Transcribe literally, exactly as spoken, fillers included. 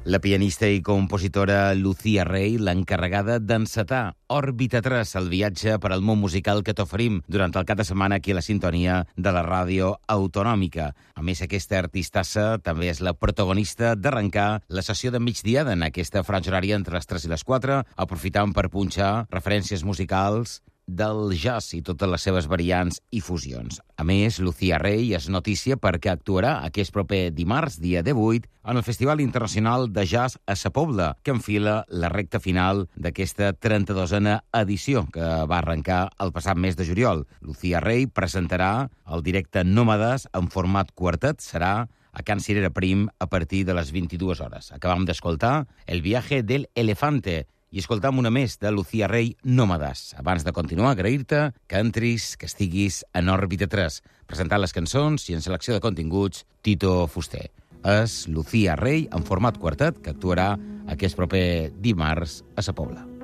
La pianista i compositora Lucía Rey, l'encarregada d'encetar Òrbita tres, el viatge per al món musical que t'oferim durant el cap de setmana aquí a la sintonia de la ràdio autonòmica. A més, aquesta artistassa també és la protagonista d'arrencar la sessió de migdia en aquesta franja horària entre les tres i les quatre, aprofitant per punxar referències musicals del jazz i totes les seves variants i fusions. A més, Lucía Rey és notícia perquè actuarà aquest proper dimarts, dia divuit, en el Festival Internacional de Jazz a Sa Pobla, que enfila la recta final d'aquesta trenta-dosena edició que va arrencar el passat mes de juliol. Lucía Rey presentarà el directe Nómades en format quartet, serà a Can Cirera Prim a partir de les vint-i-dues hores. Acabam d'escoltar El viaje del elefante, i escoltam una més de Lucía Rey, Nómades. Abans de continuar, agrair-te que entris, que estiguis en Òrbita tres, presentant les cançons i en selecció de continguts, Tito Fuster. És Lucía Rey en format quartet, que actuarà aquest proper dimarts a Sa Pobla.